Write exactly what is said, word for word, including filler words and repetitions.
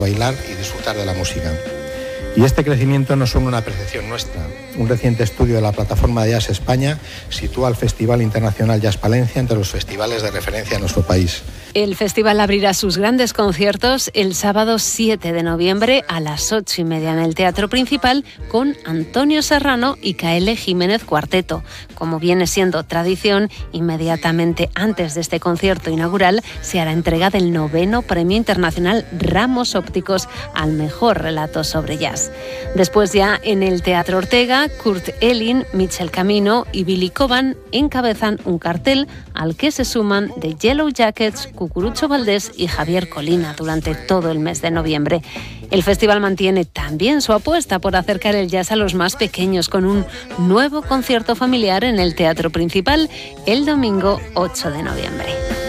bailar y disfrutar de la música. Y este crecimiento no es solo una percepción nuestra. Un reciente estudio de la plataforma de Jazz España sitúa al Festival Internacional Jazz Palencia entre los festivales de referencia en nuestro país. El festival abrirá sus grandes conciertos el sábado siete de noviembre a las ocho y media en el Teatro Principal con Antonio Serrano y K L Jiménez Cuarteto. Como viene siendo tradición, inmediatamente antes de este concierto inaugural se hará entrega del noveno Premio Internacional Ramos Ópticos al mejor relato sobre jazz. Después ya en el Teatro Ortega, Kurt Elling, Michel Camino y Billy Coban encabezan un cartel al que se suman The Yellow Jackets, Cucurucho Valdés y Javier Colina durante todo el mes de noviembre. El festival mantiene también su apuesta por acercar el jazz a los más pequeños con un nuevo concierto familiar en el Teatro Principal el domingo ocho de noviembre.